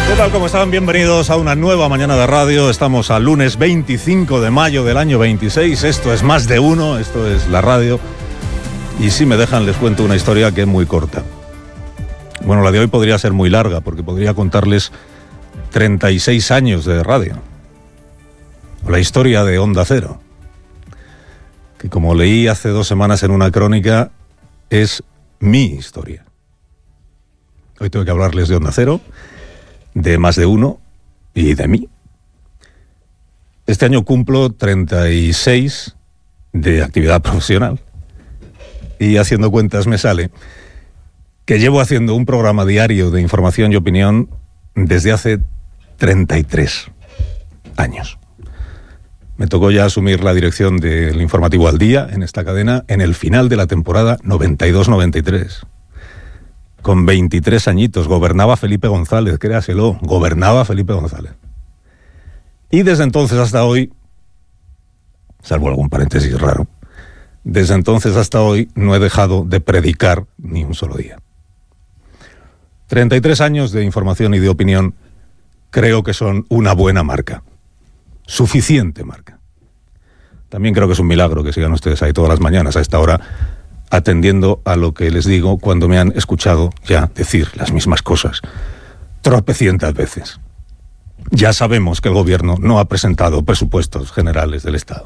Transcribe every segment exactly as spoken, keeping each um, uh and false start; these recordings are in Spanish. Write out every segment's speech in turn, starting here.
¿Qué tal? ¿Cómo están? Bienvenidos a una nueva mañana de radio. Estamos al lunes veinticinco de mayo del año veintiséis. Esto es Más de Uno, esto es la radio. Y si me dejan, les cuento una historia que es muy corta. Bueno, la de hoy podría ser muy larga, porque podría contarles treinta y seis años de radio. O la historia de Onda Cero, que como leí hace dos semanas en una crónica, es mi historia. Hoy tengo que hablarles de Onda Cero, de Más de Uno y de mí. Este año cumplo treinta y seis de actividad profesional y haciendo cuentas me sale que llevo haciendo un programa diario de información y opinión desde hace treinta y tres años. Me tocó ya asumir la dirección del Informativo al Día en esta cadena en el final de la temporada noventa y dos noventa y tres. Con veintitrés añitos, gobernaba Felipe González, créaselo, gobernaba Felipe González. Y desde entonces hasta hoy, salvo algún paréntesis raro, desde entonces hasta hoy no he dejado de predicar ni un solo día. treinta y tres años de información y de opinión creo que son una buena marca, suficiente marca. También creo que es un milagro que sigan ustedes ahí todas las mañanas a esta hora, atendiendo a lo que les digo cuando me han escuchado ya decir las mismas cosas tropecientas veces. Ya sabemos que el gobierno no ha presentado presupuestos generales del Estado.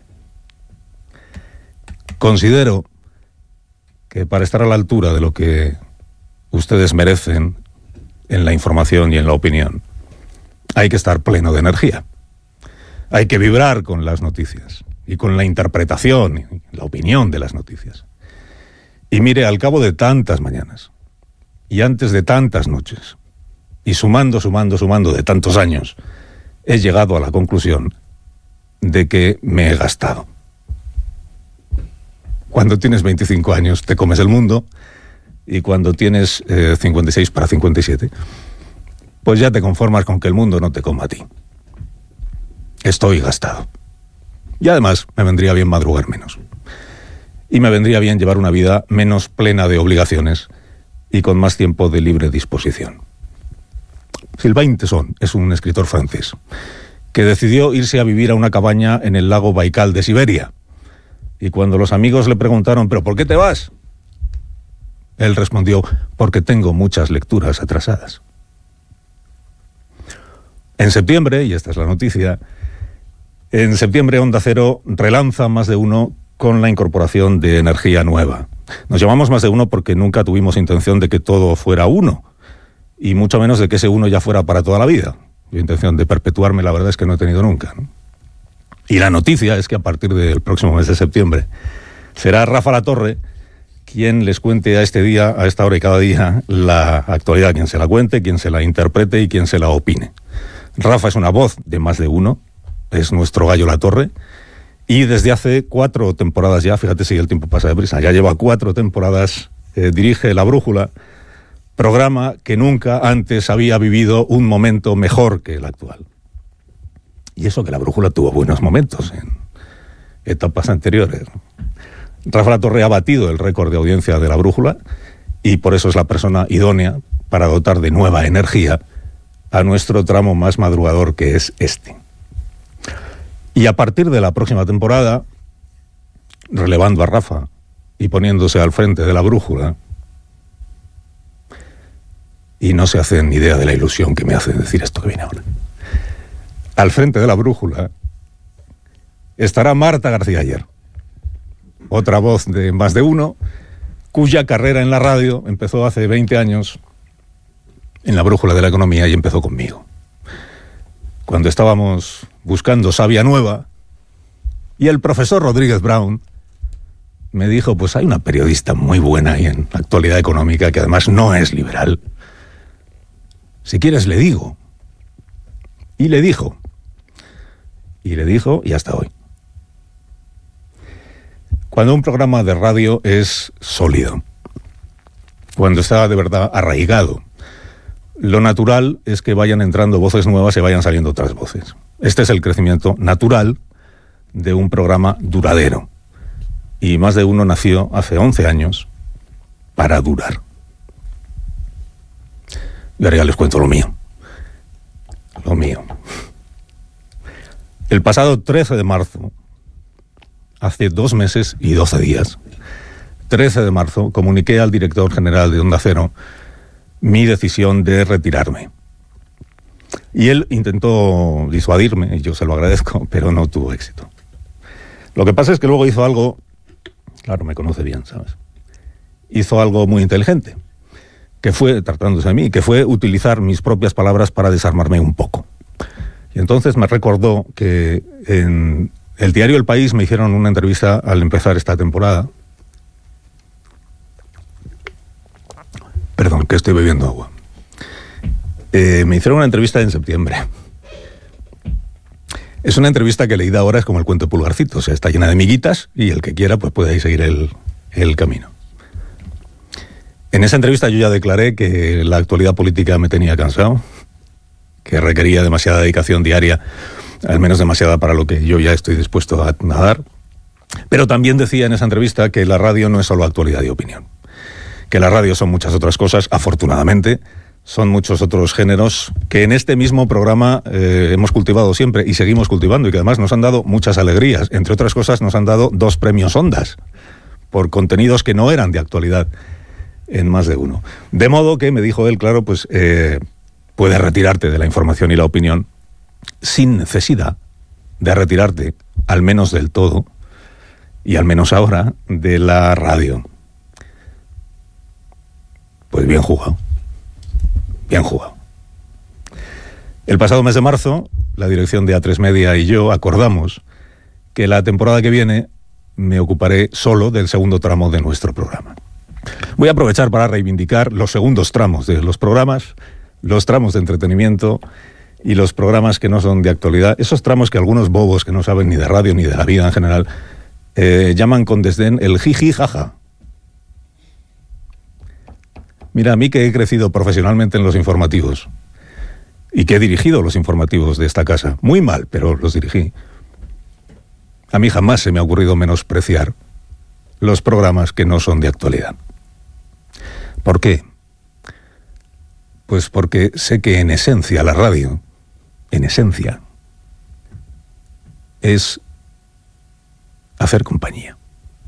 Considero que para estar a la altura de lo que ustedes merecen en la información y en la opinión, hay que estar pleno de energía. Hay que vibrar con las noticias y con la interpretación y la opinión de las noticias. Y mire, al cabo de tantas mañanas, y antes de tantas noches, y sumando, sumando, sumando de tantos años, he llegado a la conclusión de que me he gastado. Cuando tienes veinticinco años te comes el mundo, y cuando tienes eh, cincuenta y seis para cincuenta y siete, pues ya te conformas con que el mundo no te coma a ti. Estoy gastado. Y además me vendría bien madrugar menos. Y me vendría bien llevar una vida menos plena de obligaciones y con más tiempo de libre disposición. Sylvain Tesson es un escritor francés que decidió irse a vivir a una cabaña en el lago Baikal de Siberia. Y cuando los amigos le preguntaron, ¿pero por qué te vas?, él respondió, porque tengo muchas lecturas atrasadas. En septiembre, y esta es la noticia, en septiembre Onda Cero relanza Más de Uno con la incorporación de energía nueva. Nos llamamos Más de Uno porque nunca tuvimos intención de que todo fuera uno, y mucho menos de que ese uno ya fuera para toda la vida. Yo intención de perpetuarme, la verdad es que no he tenido nunca, ¿no? Y la noticia es que a partir del próximo mes de septiembre será Rafa Latorre quien les cuente a este día, a esta hora y cada día, la actualidad, quien se la cuente, quien se la interprete y quien se la opine. Rafa es una voz de Más de Uno, es nuestro gallo Latorre, y desde hace cuatro temporadas ya, fíjate si el tiempo pasa deprisa, ya lleva cuatro temporadas, eh, dirige La Brújula, programa que nunca antes había vivido un momento mejor que el actual. Y eso que La Brújula tuvo buenos momentos en etapas anteriores. Rafa Latorre ha batido el récord de audiencia de La Brújula y por eso es la persona idónea para dotar de nueva energía a nuestro tramo más madrugador, que es este. Y a partir de la próxima temporada, relevando a Rafa y poniéndose al frente de La Brújula, y no se hacen ni idea de la ilusión que me hace decir esto que viene ahora, al frente de La Brújula estará Marta García Ayer, otra voz de Más de Uno, cuya carrera en la radio empezó hace veinte años en La Brújula de la Economía y empezó conmigo. Cuando estábamos buscando savia nueva y el profesor Rodríguez Brown me dijo, pues hay una periodista muy buena ahí en Actualidad Económica que además no es liberal. Si quieres le digo. Y le dijo. Y le dijo y hasta hoy. Cuando un programa de radio es sólido, cuando está de verdad arraigado, lo natural es que vayan entrando voces nuevas y vayan saliendo otras voces. Este es el crecimiento natural de un programa duradero. Y Más de Uno nació hace once años para durar. Y ahora ya les cuento lo mío. hijo mío. El pasado trece de marzo, hace dos meses y doce días, trece de marzo, comuniqué al director general de Onda Cero mi decisión de retirarme. Y él intentó disuadirme, y yo se lo agradezco, pero no tuvo éxito. Lo que pasa es que luego hizo algo, claro, me conoce bien, ¿sabes? Hizo algo muy inteligente, que fue, tratándose de mí, que fue utilizar mis propias palabras para desarmarme un poco. Y entonces me recordó que en el diario El País me hicieron una entrevista al empezar esta temporada. Perdón, que estoy bebiendo agua. Eh, me hicieron una entrevista en septiembre. Es una entrevista que leída ahora es como el cuento de Pulgarcito, o sea, está llena de miguitas y el que quiera pues puede ahí seguir el, el camino. En esa entrevista yo ya declaré que la actualidad política me tenía cansado, que requería demasiada dedicación diaria, al menos demasiada para lo que yo ya estoy dispuesto a, a dar. Pero también decía en esa entrevista que la radio no es solo actualidad y opinión, que la radio son muchas otras cosas, afortunadamente, son muchos otros géneros que en este mismo programa eh, hemos cultivado siempre y seguimos cultivando y que además nos han dado muchas alegrías. Entre otras cosas nos han dado dos premios Ondas por contenidos que no eran de actualidad en más de uno. De modo que, me dijo él, claro, pues eh, puedes retirarte de la información y la opinión sin necesidad de retirarte, al menos del todo, y al menos ahora, de la radio. Pues bien jugado. Bien jugado. El pasado mes de marzo, la dirección de A tres Media y yo acordamos que la temporada que viene me ocuparé solo del segundo tramo de nuestro programa. Voy a aprovechar para reivindicar los segundos tramos de los programas, los tramos de entretenimiento y los programas que no son de actualidad, esos tramos que algunos bobos que no saben ni de radio ni de la vida en general eh, llaman con desdén el jiji jaja. Mira, a mí que he crecido profesionalmente en los informativos y que he dirigido los informativos de esta casa, muy mal, pero los dirigí, a mí jamás se me ha ocurrido menospreciar los programas que no son de actualidad. ¿Por qué? Pues porque sé que en esencia la radio, en esencia, es hacer compañía.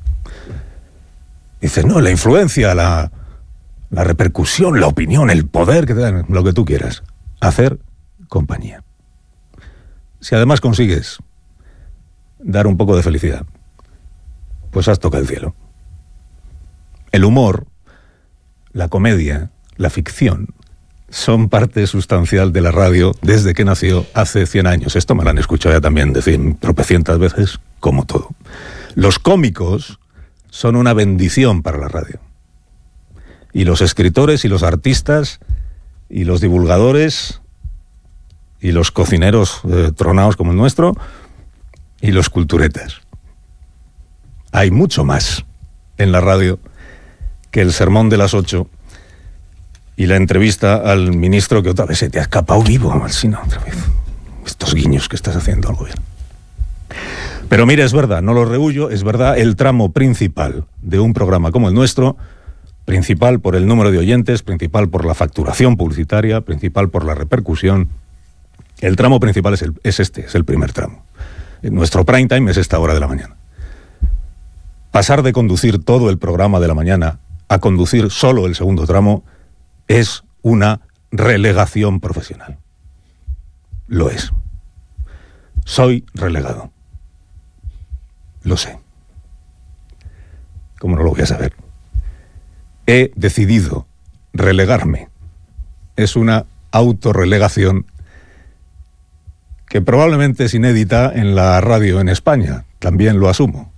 Dices, no, la influencia, la... la repercusión, la opinión, el poder, que te dan, lo que tú quieras. Hacer compañía. Si además consigues dar un poco de felicidad, pues has tocado el cielo. El humor, la comedia, la ficción, son parte sustancial de la radio desde que nació hace cien años. Esto me lo han escuchado ya también decir tropecientas veces, como todo. Los cómicos son una bendición para la radio. Y los escritores y los artistas y los divulgadores y los cocineros eh, tronados como el nuestro y los culturetas. Hay mucho más en la radio que el sermón de las ocho y la entrevista al ministro que otra vez se te ha escapado vivo, Alsina, otra vez. Estos guiños que estás haciendo al gobierno. Pero mira, es verdad, no lo rehúyo, es verdad, el tramo principal de un programa como el nuestro, principal por el número de oyentes, principal por la facturación publicitaria, principal por la repercusión. El tramo principal es, el, es este, es el primer tramo. Nuestro prime time es esta hora de la mañana. Pasar de conducir todo el programa de la mañana a conducir solo el segundo tramo es una relegación profesional. Lo es. Soy relegado. Lo sé. ¿Cómo no lo voy a saber? He decidido relegarme. Es una autorrelegación que probablemente es inédita en la radio en España. También lo asumo.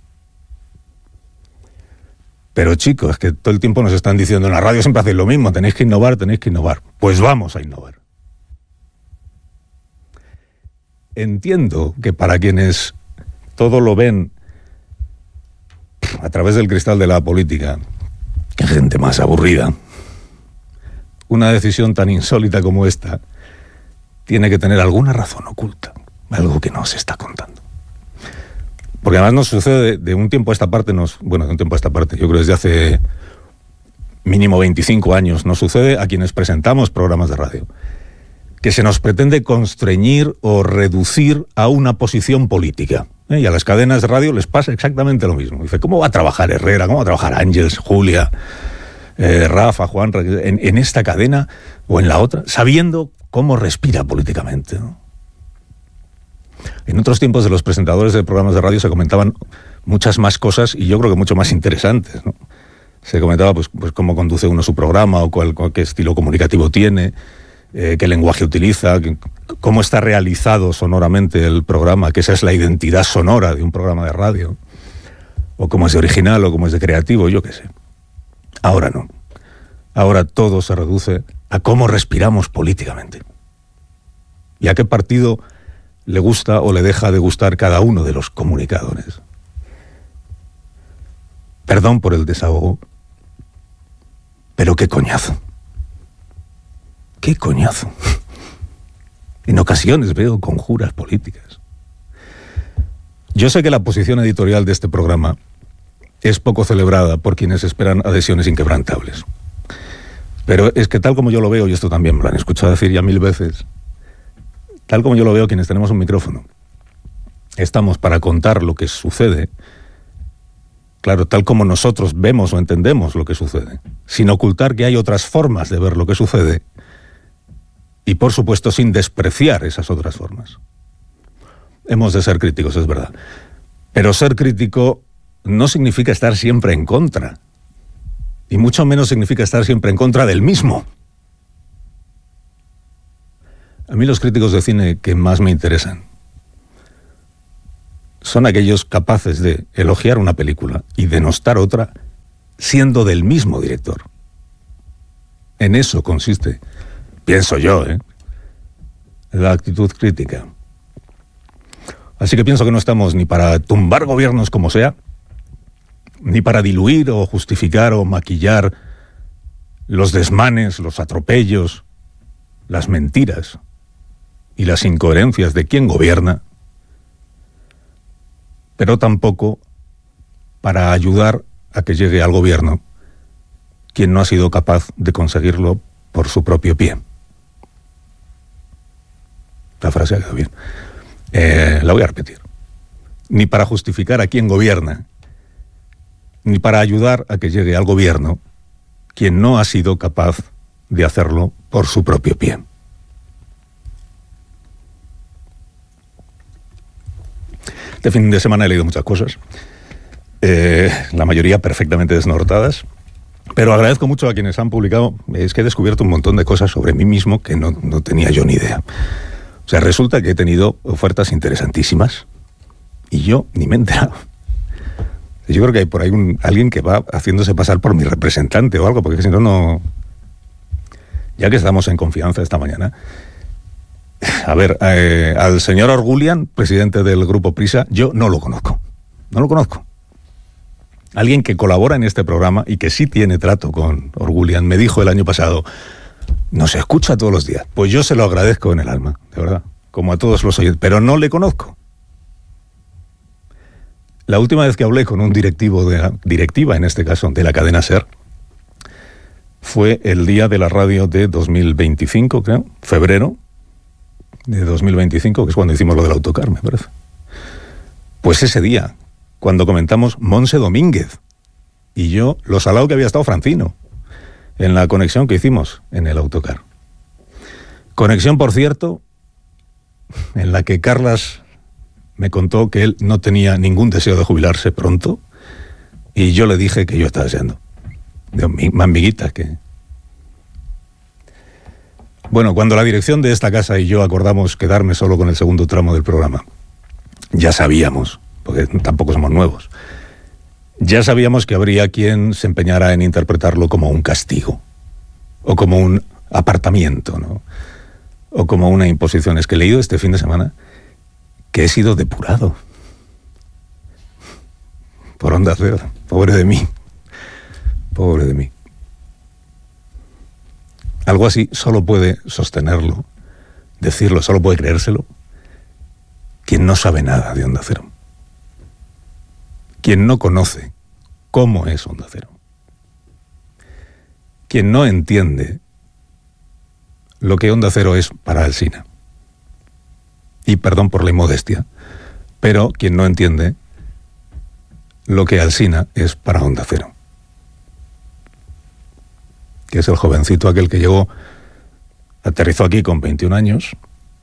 Pero chicos, es que todo el tiempo nos están diciendo, en la radio siempre hacéis lo mismo, tenéis que innovar, tenéis que innovar. Pues vamos a innovar. Entiendo que para quienes todo lo ven a través del cristal de la política, qué gente más aburrida, una decisión tan insólita como esta tiene que tener alguna razón oculta, algo que no se está contando. Porque además nos sucede de un tiempo a esta parte, nos, bueno, de un tiempo a esta parte, yo creo desde hace mínimo veinticinco años, nos sucede a quienes presentamos programas de radio, que se nos pretende constreñir o reducir a una posición política. ¿Eh? Y a las cadenas de radio les pasa exactamente lo mismo. Dice, ¿cómo va a trabajar Herrera? ¿Cómo va a trabajar Ángels, Julia, eh, Rafa, Juan, en, en esta cadena o en la otra? Sabiendo cómo respira políticamente, ¿no? En otros tiempos de los presentadores de programas de radio se comentaban muchas más cosas y yo creo que mucho más interesantes, ¿no? Se comentaba pues, pues cómo conduce uno su programa o cuál, cuál, qué estilo comunicativo tiene, eh, qué lenguaje utiliza, qué, cómo está realizado sonoramente el programa, que esa es la identidad sonora de un programa de radio, o cómo es de original o cómo es de creativo, yo qué sé. Ahora no. Ahora todo se reduce a cómo respiramos políticamente. ¿Y a qué partido le gusta o le deja de gustar cada uno de los comunicadores? Perdón por el desahogo, pero qué coñazo. Qué coñazo. En ocasiones veo conjuras políticas. Yo sé que la posición editorial de este programa es poco celebrada por quienes esperan adhesiones inquebrantables. Pero es que tal como yo lo veo, y esto también me lo han escuchado decir ya mil veces, tal como yo lo veo quienes tenemos un micrófono, estamos para contar lo que sucede, claro, tal como nosotros vemos o entendemos lo que sucede, sin ocultar que hay otras formas de ver lo que sucede y, por supuesto, sin despreciar esas otras formas. Hemos de ser críticos, es verdad, pero ser crítico no significa estar siempre en contra, y mucho menos significa estar siempre en contra del mismo. A mí los críticos de cine que más me interesan son aquellos capaces de elogiar una película y denostar otra siendo del mismo director. En eso consiste, pienso yo, ¿eh? la actitud crítica. Así que pienso que no estamos ni para tumbar gobiernos como sea, ni para diluir o justificar o maquillar los desmanes, los atropellos, las mentiras y las incoherencias de quien gobierna, pero tampoco para ayudar a que llegue al gobierno quien no ha sido capaz de conseguirlo por su propio pie. La frase ha quedado bien. Eh, la voy a repetir. Ni para justificar a quien gobierna, ni para ayudar a que llegue al gobierno quien no ha sido capaz de hacerlo por su propio pie. Este fin de semana he leído muchas cosas, eh, la mayoría perfectamente desnortadas, pero agradezco mucho a quienes han publicado. Es que he descubierto un montón de cosas sobre mí mismo que no, no tenía yo ni idea. O sea, resulta que he tenido ofertas interesantísimas y yo ni me he enterado. Yo creo que hay por ahí un, alguien que va haciéndose pasar por mi representante o algo, porque si no, no... Ya que estamos en confianza esta mañana... A ver, eh, al señor Orgulian, presidente del Grupo Prisa, yo no lo conozco. No lo conozco. Alguien que colabora en este programa y que sí tiene trato con Orgulian me dijo el año pasado, nos escucha todos los días. Pues yo se lo agradezco en el alma, de verdad, como a todos los oyentes, pero no le conozco. La última vez que hablé con un directivo de la, directiva, en este caso, de la cadena SER, fue el día de la radio de dos mil veinticinco, creo, febrero de dos mil veinticinco, que es cuando hicimos lo del autocar, me parece. Pues ese día, cuando comentamos Monse Domínguez, y yo, lo salado que había estado Francino, en la conexión que hicimos en el autocar. Conexión, por cierto, en la que Carlas me contó que él no tenía ningún deseo de jubilarse pronto, y yo le dije que yo estaba deseando. De mi amiguita, que... Bueno, cuando la dirección de esta casa y yo acordamos quedarme solo con el segundo tramo del programa, ya sabíamos, porque tampoco somos nuevos, ya sabíamos que habría quien se empeñara en interpretarlo como un castigo, o como un apartamiento, ¿no? O como una imposición. Es que he leído este fin de semana que he sido depurado por Onda Cero. Pobre de mí. Pobre de mí. Algo así solo puede sostenerlo, decirlo, solo puede creérselo quien no sabe nada de Onda Cero. Quien no conoce cómo es Onda Cero. Quien no entiende lo que Onda Cero es para Alsina. Y perdón por la inmodestia, pero quien no entiende lo que Alsina es para Onda Cero, que es el jovencito aquel que llegó, aterrizó aquí con veintiún años,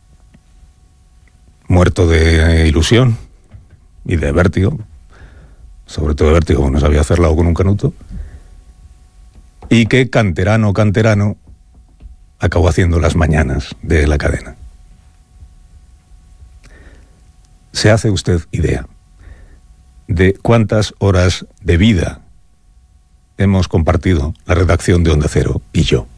muerto de ilusión y de vértigo, sobre todo de vértigo, no sabía hacerlo con un canuto, y que canterano, canterano, acabó haciendo las mañanas de la cadena. ¿Se hace usted idea de cuántas horas de vida hemos compartido la redacción de Onda Cero y yo?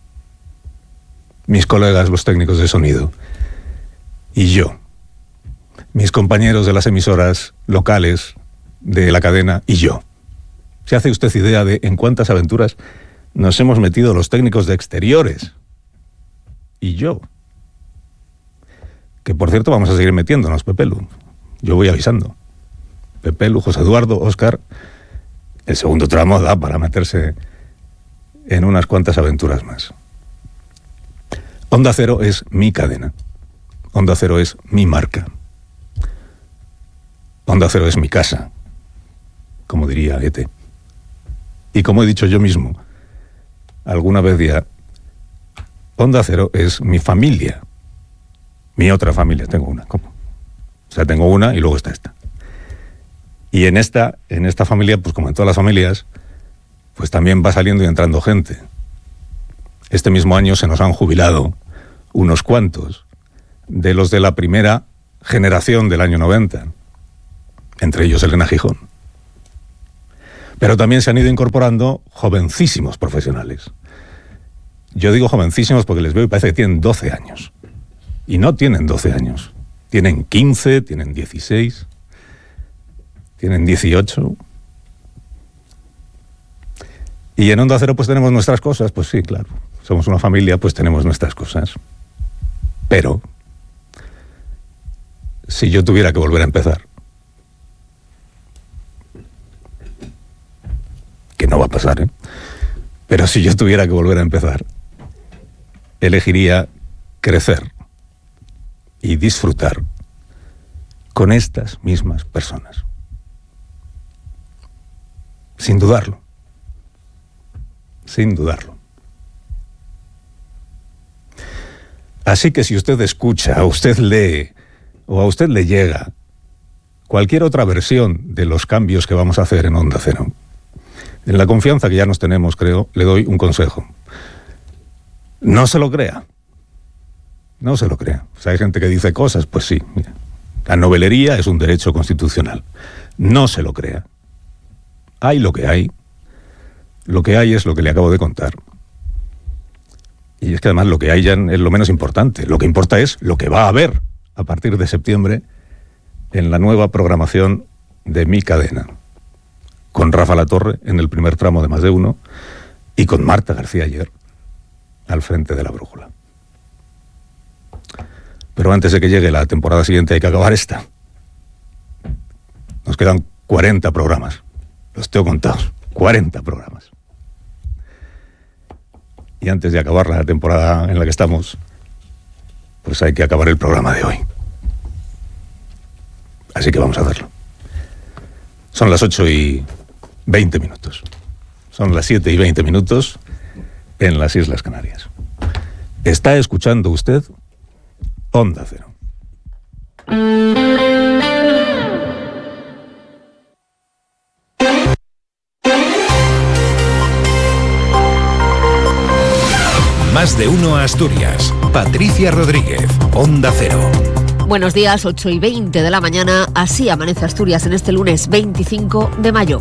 Mis colegas, los técnicos de sonido, y yo. Mis compañeros de las emisoras locales de la cadena y yo. ¿Se hace usted idea de en cuántas aventuras nos hemos metido los técnicos de exteriores y yo? Que por cierto vamos a seguir metiéndonos, Pepelu. Yo voy avisando. Pepelu, José Eduardo, Óscar. El segundo tramo da para meterse en unas cuantas aventuras más. Onda Cero es mi cadena. Onda Cero es mi marca. Onda Cero es mi casa, como diría Ete. Y como he dicho yo mismo alguna vez ya, Onda Cero es mi familia. Mi otra familia, tengo una. ¿Cómo? O sea, tengo una y luego está esta. Y en esta, en esta familia, pues como en todas las familias, pues también va saliendo y entrando gente. Este mismo año se nos han jubilado unos cuantos de los de la primera generación del año noventa, entre ellos Elena Gijón. Pero también se han ido incorporando jovencísimos profesionales. Yo digo jovencísimos porque les veo y parece que tienen doce años. Y no tienen doce años. Tienen quince, tienen dieciséis, tienen dieciocho. Y en Onda Cero pues tenemos nuestras cosas, pues sí, claro. Somos una familia, pues tenemos nuestras cosas. Pero, si yo tuviera que volver a empezar, que no va a pasar, ¿eh? Pero si yo tuviera que volver a empezar, elegiría crecer y disfrutar con estas mismas personas. Sin dudarlo. Sin dudarlo. Así que si usted escucha, o usted lee, o a usted le llega cualquier otra versión de los cambios que vamos a hacer en Onda Cero, en la confianza que ya nos tenemos, creo, le doy un consejo. No se lo crea. No se lo crea. O sea, hay gente que dice cosas, pues sí, mira. La novelería es un derecho constitucional. No se lo crea. Hay lo que hay. Lo que hay es lo que le acabo de contar. Y es que además lo que hay ya es lo menos importante. Lo que importa es lo que va a haber a partir de septiembre en la nueva programación de mi cadena. Con Rafa Latorre en el primer tramo de Más de Uno y con Marta García ayer al frente de La Brújula. Pero antes de que llegue la temporada siguiente hay que acabar esta. Nos quedan cuarenta programas. Los tengo contados. cuarenta programas. Y antes de acabar la temporada en la que estamos, pues hay que acabar el programa de hoy. Así que vamos a hacerlo. Son las ocho y veinte minutos. Son las siete y veinte minutos en las Islas Canarias. Está escuchando usted Onda Cero. Más de Uno Asturias. Patricia Rodríguez, Onda Cero. Buenos días, ocho y veinte de la mañana. Así amanece Asturias en este lunes veinticinco de mayo.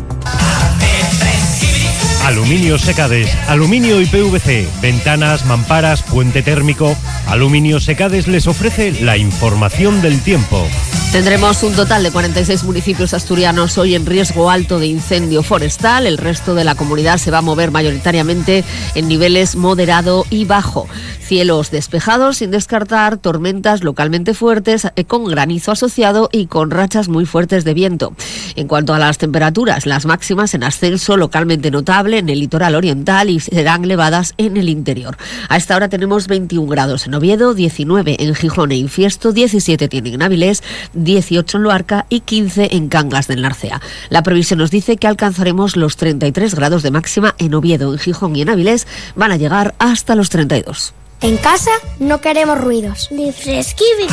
Aluminio Secades, aluminio y P V C, ventanas, mamparas, puente térmico. Aluminio Secades les ofrece la información del tiempo. Tendremos un total de cuarenta y seis municipios asturianos hoy en riesgo alto de incendio forestal. El resto de la comunidad se va a mover mayoritariamente en niveles moderado y bajo. Cielos despejados, sin descartar tormentas localmente fuertes, con granizo asociado y con rachas muy fuertes de viento. En cuanto a las temperaturas, las máximas en ascenso localmente notable en el litoral oriental y serán elevadas en el interior. A esta hora tenemos veintiún grados en Oviedo, diecinueve en Gijón e Infiesto, diecisiete tienen en Avilés, dieciocho en Luarca y quince en Cangas del Narcea. La previsión nos dice que alcanzaremos los treinta y tres grados de máxima en Oviedo, en Gijón y en Avilés. Van a llegar hasta los treinta y dos. En casa no queremos ruidos. Ni fresquibili.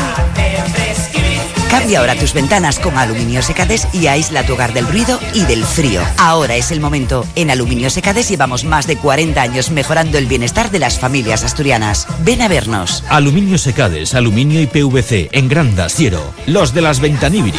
Cambia ahora tus ventanas con Aluminio Secades y aísla tu hogar del ruido y del frío. Ahora es el momento. En Aluminio Secades llevamos más de cuarenta años mejorando el bienestar de las familias asturianas. Ven a vernos. Aluminio Secades, aluminio y P V C, en Granda, Siero. Los de las Ventaníbiris.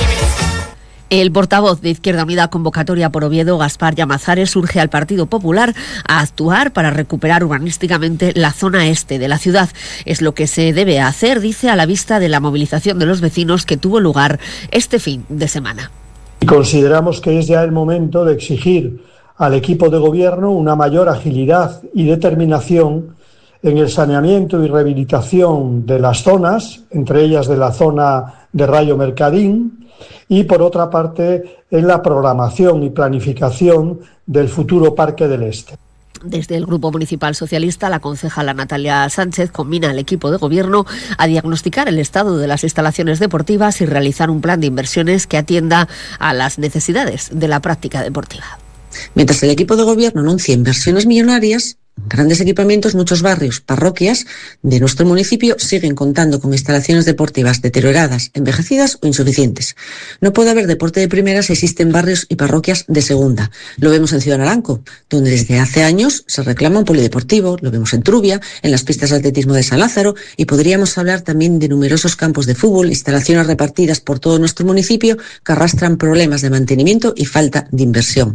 El portavoz de Izquierda Unida Convocatoria por Oviedo, Gaspar Llamazares, urge al Partido Popular a actuar para recuperar urbanísticamente la zona este de la ciudad. Es lo que se debe hacer, dice, a la vista de la movilización de los vecinos que tuvo lugar este fin de semana. Consideramos que es ya el momento de exigir al equipo de gobierno una mayor agilidad y determinación en el saneamiento y rehabilitación de las zonas, entre ellas de la zona de Rayo Mercadín, y por otra parte en la programación y planificación del futuro Parque del Este. Desde el Grupo Municipal Socialista, la concejala Natalia Sánchez conmina al equipo de gobierno a diagnosticar el estado de las instalaciones deportivas y realizar un plan de inversiones que atienda a las necesidades de la práctica deportiva. Mientras el equipo de gobierno anuncia inversiones millonarias, grandes equipamientos, muchos barrios, parroquias de nuestro municipio siguen contando con instalaciones deportivas deterioradas, envejecidas o insuficientes. No puede haber deporte de primera si existen barrios y parroquias de segunda. Lo vemos en Ciudad Naranco, donde desde hace años se reclama un polideportivo, lo vemos en Trubia, en las pistas de atletismo de San Lázaro, y podríamos hablar también de numerosos campos de fútbol, instalaciones repartidas por todo nuestro municipio que arrastran problemas de mantenimiento y falta de inversión.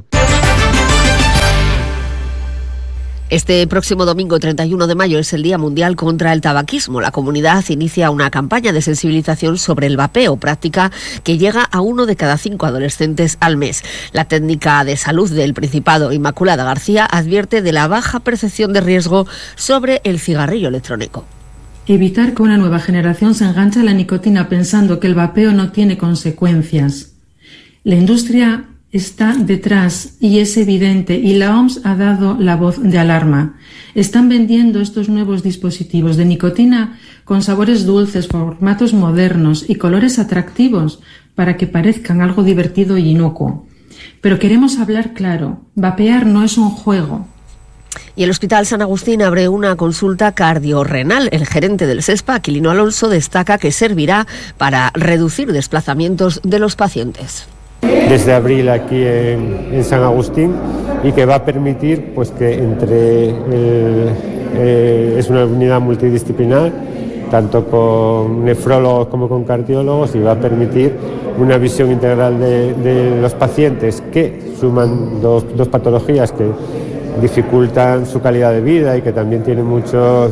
Este próximo domingo treinta y uno de mayo es el Día Mundial contra el Tabaquismo. La comunidad inicia una campaña de sensibilización sobre el vapeo, práctica que llega a uno de cada cinco adolescentes al mes. La técnica de salud del Principado, Inmaculada García, advierte de la baja percepción de riesgo sobre el cigarrillo electrónico. Evitar que una nueva generación se enganche a la nicotina pensando que el vapeo no tiene consecuencias. La industria está detrás y es evidente, y la O M S ha dado la voz de alarma. Están vendiendo estos nuevos dispositivos de nicotina con sabores dulces, formatos modernos y colores atractivos para que parezcan algo divertido y inocuo. Pero queremos hablar claro, vapear no es un juego. Y el Hospital San Agustín abre una consulta cardiorrenal. El gerente del SESPA, Aquilino Alonso, destaca que servirá para reducir desplazamientos de los pacientes. Desde abril aquí en, en San Agustín, y que va a permitir pues que entre el, eh, es una unidad multidisciplinar, tanto con nefrólogos como con cardiólogos, y va a permitir una visión integral de, de los pacientes que suman dos, dos patologías que dificultan su calidad de vida y que también tienen muchos,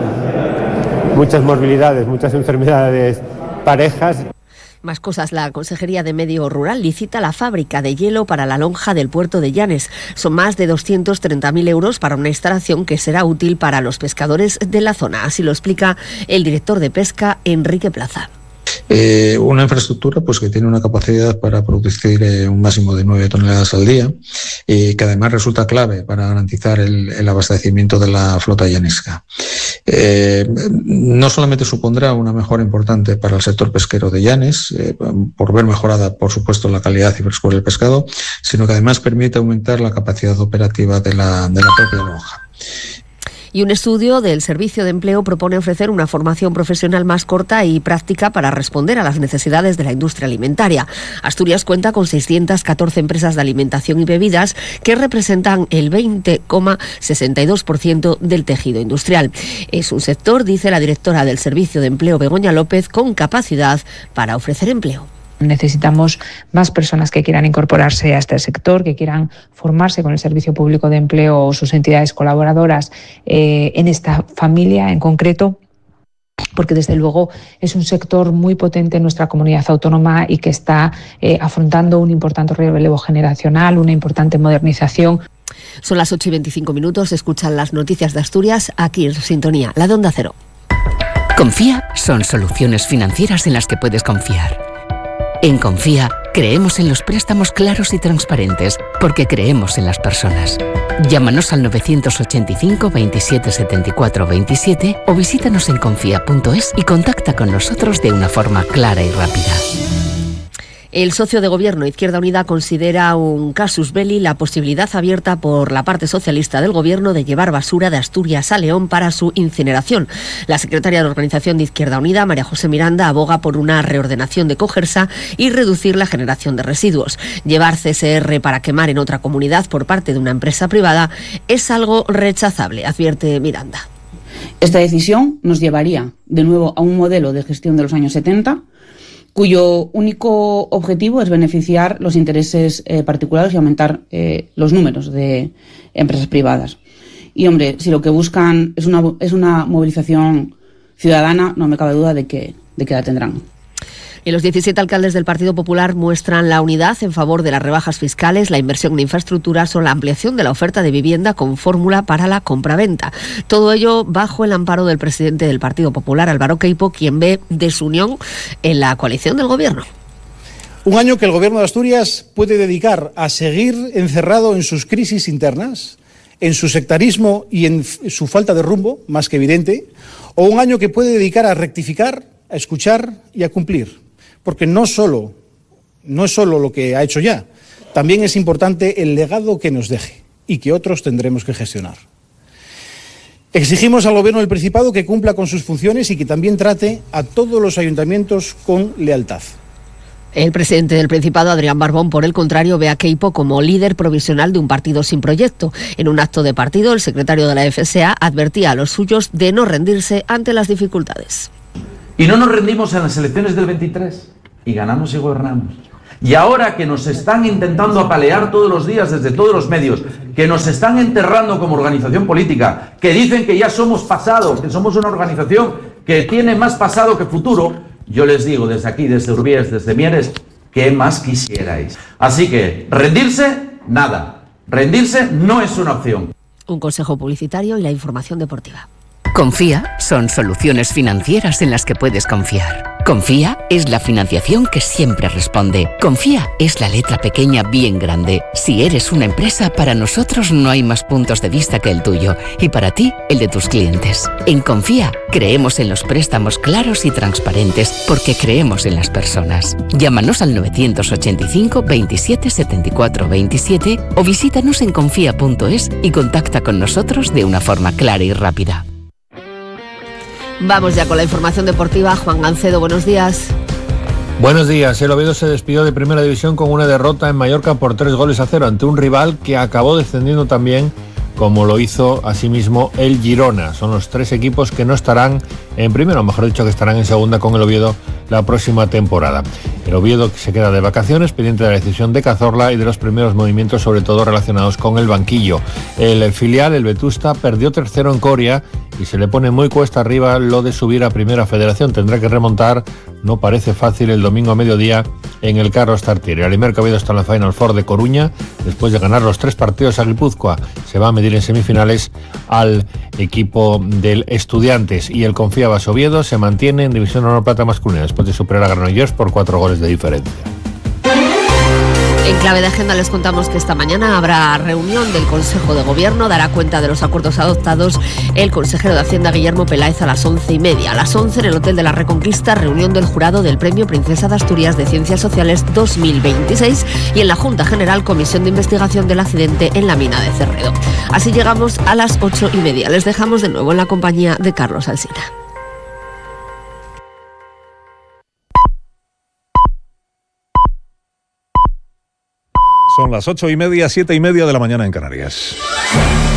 muchas morbilidades, muchas enfermedades parejas. Más cosas. La Consejería de Medio Rural licita la fábrica de hielo para la lonja del puerto de Llanes. Son más de doscientos treinta mil euros para una instalación que será útil para los pescadores de la zona. Así lo explica el director de Pesca, Enrique Plaza. Eh, una infraestructura pues que tiene una capacidad para producir eh, un máximo de nueve toneladas al día, y eh, que además resulta clave para garantizar el, el abastecimiento de la flota llanesca. Eh, no solamente supondrá una mejora importante para el sector pesquero de Llanes, eh, por ver mejorada, por supuesto, la calidad y frescura del pescado, sino que además permite aumentar la capacidad operativa de la, de la propia lonja. Y un estudio del Servicio de Empleo propone ofrecer una formación profesional más corta y práctica para responder a las necesidades de la industria alimentaria. Asturias cuenta con seiscientas catorce empresas de alimentación y bebidas que representan el veinte coma sesenta y dos por ciento del tejido industrial. Es un sector, dice la directora del Servicio de Empleo, Begoña López, con capacidad para ofrecer empleo. Necesitamos más personas que quieran incorporarse a este sector, que quieran formarse con el Servicio Público de Empleo o sus entidades colaboradoras eh, en esta familia en concreto. porque desde luego es un sector muy potente en nuestra comunidad autónoma y que está eh, afrontando un importante relevo generacional, una importante modernización. Son las ocho y veinticinco minutos, escuchan las noticias de Asturias aquí en Sintonía, la de Onda Cero. Confía son soluciones financieras en las que puedes confiar. En Confía creemos en los préstamos claros y transparentes porque creemos en las personas. Llámanos al nueve ocho cinco, veintisiete, setenta y cuatro, veintisiete o visítanos en confía punto es y contacta con nosotros de una forma clara y rápida. El socio de gobierno Izquierda Unida considera un casus belli la posibilidad abierta por la parte socialista del gobierno de llevar basura de Asturias a León para su incineración. La secretaria de Organización de Izquierda Unida, María José Miranda, aboga por una reordenación de Cogersa y reducir la generación de residuos. Llevar C S R para quemar en otra comunidad por parte de una empresa privada es algo rechazable, advierte Miranda. Esta decisión nos llevaría de nuevo a un modelo de gestión de los años setenta, cuyo único objetivo es beneficiar los intereses eh, particulares y aumentar eh, los números de empresas privadas. Y, hombre, si lo que buscan es una, es una movilización ciudadana, no me cabe duda de que, de que la tendrán. Y los diecisiete alcaldes del Partido Popular muestran la unidad en favor de las rebajas fiscales, la inversión en infraestructuras o la ampliación de la oferta de vivienda con fórmula para la compraventa. Todo ello bajo el amparo del presidente del Partido Popular, Álvaro Queipo, quien ve desunión en la coalición del Gobierno. Un año que el Gobierno de Asturias puede dedicar a seguir encerrado en sus crisis internas, en su sectarismo y en su falta de rumbo, más que evidente, o un año que puede dedicar a rectificar, a escuchar y a cumplir. Porque no solo, no es solo lo que ha hecho ya, también es importante el legado que nos deje y que otros tendremos que gestionar. Exigimos al Gobierno del Principado que cumpla con sus funciones y que también trate a todos los ayuntamientos con lealtad. El presidente del Principado, Adrián Barbón, por el contrario, ve a Queipo como líder provisional de un partido sin proyecto. En un acto de partido, el secretario de la F S A advertía a los suyos de no rendirse ante las dificultades. Y no nos rendimos en las elecciones del veintitrés, y ganamos y gobernamos. Y ahora que nos están intentando apalear todos los días desde todos los medios, que nos están enterrando como organización política, que dicen que ya somos pasados, que somos una organización que tiene más pasado que futuro, yo les digo desde aquí, desde Urbiés, desde Mieres, ¿qué más quisierais? Así que, rendirse, nada. Rendirse no es una opción. Un consejo publicitario y la información deportiva. Confía son soluciones financieras en las que puedes confiar. Confía es la financiación que siempre responde. Confía es la letra pequeña bien grande. Si eres una empresa, para nosotros no hay más puntos de vista que el tuyo y para ti, el de tus clientes. En Confía creemos en los préstamos claros y transparentes porque creemos en las personas. Llámanos al nueve ocho cinco, veintisiete, setenta y cuatro, veintisiete o visítanos en confía punto es y contacta con nosotros de una forma clara y rápida. Vamos ya con la información deportiva. Juan Gancedo, buenos días. Buenos días. El Oviedo se despidió de Primera División con una derrota en Mallorca por tres goles a cero ante un rival que acabó descendiendo también, como lo hizo asimismo el Girona. Son los tres equipos que no estarán en primero, o mejor dicho, que estarán en segunda con el Oviedo la próxima temporada. El Oviedo se queda de vacaciones, pendiente de la decisión de Cazorla y de los primeros movimientos, sobre todo relacionados con el banquillo. El filial, el Vetusta, perdió tercero en Coria y se le pone muy cuesta arriba lo de subir a Primera Federación. Tendrá que remontar, no parece fácil, el domingo a mediodía en el Carlos Tartiere. El Imerca Oviedo está en la Final Four de Coruña, después de ganar los tres partidos a Guipúzcoa. Se va a medir en semifinales al equipo del Estudiantes, y el Confiabas Oviedo se mantiene en División Honor Plata masculina después de superar a Granollers por cuatro goles de diferencia. En clave de agenda les contamos que esta mañana habrá reunión del Consejo de Gobierno. Dará cuenta de los acuerdos adoptados el consejero de Hacienda, Guillermo Peláez, a las once y media. A las once, en el Hotel de la Reconquista, reunión del jurado del Premio Princesa de Asturias de Ciencias Sociales dos mil veintiséis, y en la Junta General, comisión de investigación del accidente en la mina de Cerredo. Así llegamos a las ocho y media. Les dejamos de nuevo en la compañía de Carlos Alsina. Son las ocho y media, siete y media de la mañana en Canarias.